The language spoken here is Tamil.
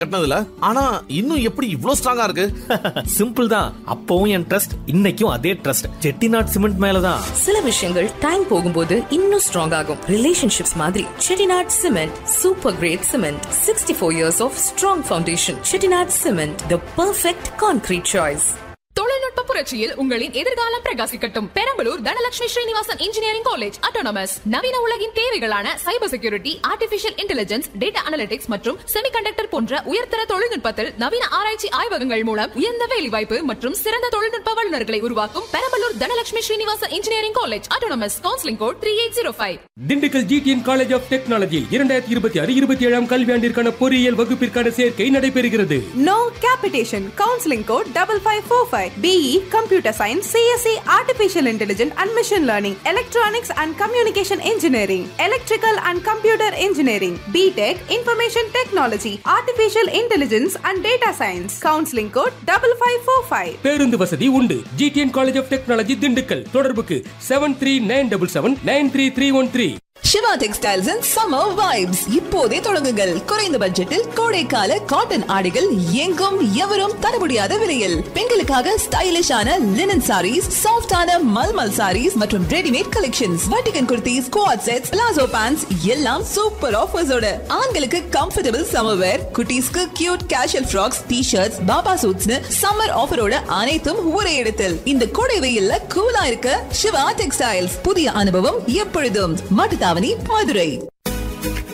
கட்டினதுல ஆனா இன்னும் எப்படி இவ்ளோ ஸ்ட்ராங்கா இருக்கு? சிம்பிள் தான். அப்பவும் என் ட்ரஸ்ட், இன்னைக்கும் அதே ட்ரஸ்ட். செட்டிநாட் சிமெண்ட் மேலதான். சில விஷயங்கள் டைம் போகும்போது இன்னும் ஸ்ட்ராங் ஆகும். ரிலேஷன்ஷிப்ஸ் மாதிரி Chettinad cement super great cement. 64 years of strong foundation. Chettinad cement, the perfect concrete choice. தொழில்நுட்ப புரட்சியில் உங்களின் எதிர்காலம் பிரகாசிக்கட்டும். Perambalur Dhanalakshmi Srinivasan engineering college autonomous. நவீன உலகின் தேவைகளான cyber security, artificial intelligence, data analytics மற்றும் செமிகண்டக்டர் போன்ற உயர்தர தொழில்நுட்பத்தில் நவீன ஆராய்ச்சி ஆய்வகங்கள் மூலம் உயர்ந்த வேலைவாய்ப்பு மற்றும் சிறந்த தொழில்நுட்ப வல்லுநர்களை உருவாக்கும் Perambalur Dhanalakshmi Srinivasan engineering college autonomous. Counselling code 3805. Dindigul GTN college of technology 2026-27 கல்வியாண்டிற்கான பொறியியல் வகுப்பிற்கான சேர்க்கை நடைபெறுகிறது. No capitation. Counseling code 5545. BE Computer Science, CSE Artificial Intelligence and Machine Learning, Electronics and Communication Engineering, Electrical and Computer Engineering, BTech Information Technology, Artificial Intelligence and Data Science. Counseling code 5545. பேருந்து வசதி உண்டு. GTN college of technology Dindigul. தொடர்புக்கு 7397793313. Siva textiles and summer vibes இப்போதே தொடங்குங்கள். குறைந்த பட்ஜெட்டில் கோடைக்கால காட்டன் ஆடைகள் எங்கும் எவரும் தர முடியாத விலையில். பெண்களுக்காக ஸ்டைலிஷான லினன் சாரீஸ், சாஃப்டான மல்மல் சாரீஸ் மற்றும் readymade collections, வட்டிகன் kurtis, quad sets, palazzo pants எல்லாம் சூப்பர் ஆஃபர்ஸோட. ஆண்களுக்கு கம்ஃபர்டபிள் சம்மர் வேர், குட்டீஸ்க்கு cute casual frocks, T-shirts, Baba சூட்ஸ்னு summer ஆஃபரோட அனைத்தும் ஒரே இடத்தில். இந்த கோடை வெயில்ல கூலா இருக்க சிவா டெக்ஸ்டைல்ஸ். புதிய அனுபவம் எப்பொழுதும். மட்டுத்தாவணி, மதுரை.